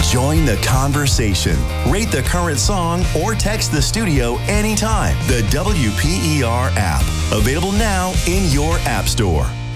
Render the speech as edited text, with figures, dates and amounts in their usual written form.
Join the conversation. Rate the current song or text the studio anytime. The WPER app. Available now in your app store.